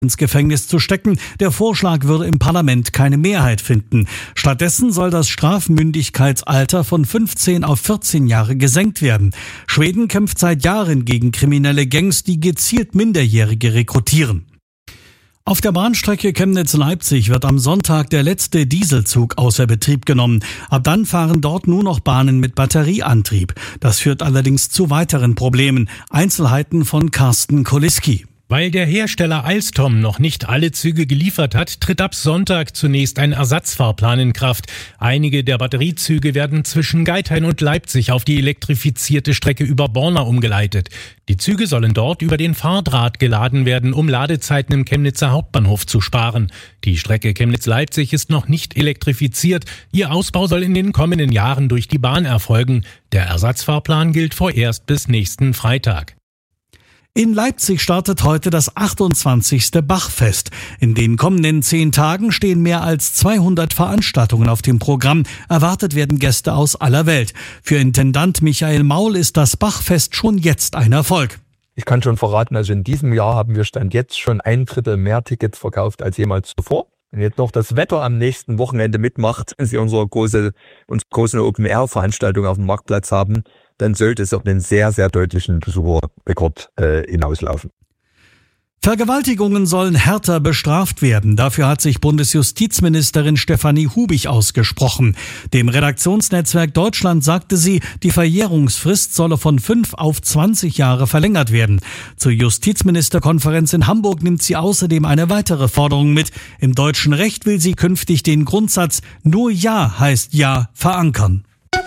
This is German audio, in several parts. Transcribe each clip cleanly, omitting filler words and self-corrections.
ins Gefängnis zu stecken. Der Vorschlag würde im Parlament keine Mehrheit finden. Stattdessen soll das Strafmündigkeitsalter von 15 auf 14 Jahre gesenkt werden. Schweden kämpft seit Jahren gegen kriminelle Gangs, die gezielt Minderjährige rekrutieren. Auf der Bahnstrecke Chemnitz-Leipzig wird am Sonntag der letzte Dieselzug außer Betrieb genommen. Ab dann fahren dort nur noch Bahnen mit Batterieantrieb. Das führt allerdings zu weiteren Problemen. Einzelheiten von Carsten Koliski. Weil der Hersteller Alstom noch nicht alle Züge geliefert hat, tritt ab Sonntag zunächst ein Ersatzfahrplan in Kraft. Einige der Batteriezüge werden zwischen Geithain und Leipzig auf die elektrifizierte Strecke über Borna umgeleitet. Die Züge sollen dort über den Fahrdraht geladen werden, um Ladezeiten im Chemnitzer Hauptbahnhof zu sparen. Die Strecke Chemnitz-Leipzig ist noch nicht elektrifiziert. Ihr Ausbau soll in den kommenden Jahren durch die Bahn erfolgen. Der Ersatzfahrplan gilt vorerst bis nächsten Freitag. In Leipzig startet heute das 28. Bachfest. In den kommenden 10 Tagen stehen mehr als 200 Veranstaltungen auf dem Programm. Erwartet werden Gäste aus aller Welt. Für Intendant Michael Maul ist das Bachfest schon jetzt ein Erfolg. Ich kann schon verraten, also in diesem Jahr haben wir Stand jetzt schon 1/3 mehr Tickets verkauft als jemals zuvor. Wenn jetzt noch das Wetter am nächsten Wochenende mitmacht, wenn Sie unsere große Open-Air-Veranstaltung auf dem Marktplatz haben, dann sollte es auf einen sehr, sehr deutlichen Besucherrekord hinauslaufen. Vergewaltigungen sollen härter bestraft werden. Dafür hat sich Bundesjustizministerin Stefanie Hubich ausgesprochen. Dem Redaktionsnetzwerk Deutschland sagte sie, die Verjährungsfrist solle von 5 auf 20 Jahre verlängert werden. Zur Justizministerkonferenz in Hamburg nimmt sie außerdem eine weitere Forderung mit. Im deutschen Recht will sie künftig den Grundsatz "Nur Ja heißt Ja" verankern.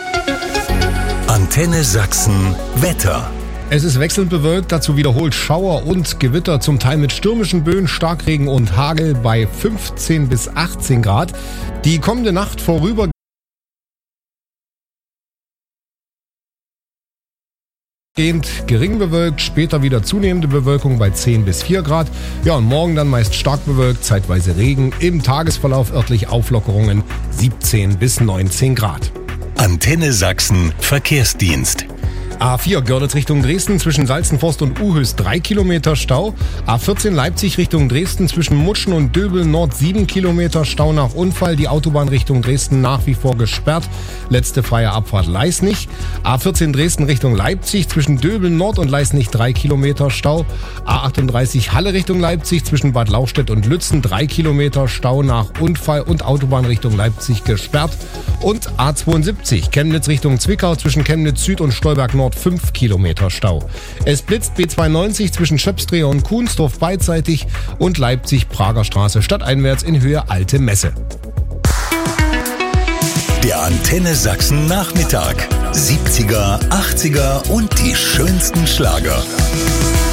Antenne Sachsen Wetter. Es ist wechselnd bewölkt, dazu wiederholt Schauer und Gewitter, zum Teil mit stürmischen Böen, Starkregen und Hagel bei 15 bis 18 Grad. Die kommende Nacht vorübergehend gering bewölkt, später wieder zunehmende Bewölkung bei 10 bis 4 Grad. Ja, und morgen dann meist stark bewölkt, zeitweise Regen, im Tagesverlauf örtlich Auflockerungen 17 bis 19 Grad. Antenne Sachsen Verkehrsdienst. A4 Görlitz Richtung Dresden zwischen Salzenforst und Uhös 3 Kilometer Stau. A14 Leipzig Richtung Dresden zwischen Mutschen und Döbel Nord 7 Kilometer Stau nach Unfall. Die Autobahn Richtung Dresden nach wie vor gesperrt. Letzte freie Abfahrt Leisnig. A14 Dresden Richtung Leipzig zwischen Döbel Nord und Leisnig 3 Kilometer Stau. A38 Halle Richtung Leipzig zwischen Bad Lauchstädt und Lützen 3 Kilometer Stau nach Unfall und Autobahn Richtung Leipzig gesperrt. Und A72 Chemnitz Richtung Zwickau zwischen Chemnitz Süd und Stolberg Nord 5 Kilometer Stau. Es blitzt B92 zwischen Schöpsdreher und Kuhnsdorf beidseitig und Leipzig-Prager Straße stadteinwärts in Höhe Alte Messe. Der Antenne Sachsen Nachmittag. 70er, 80er und die schönsten Schlager.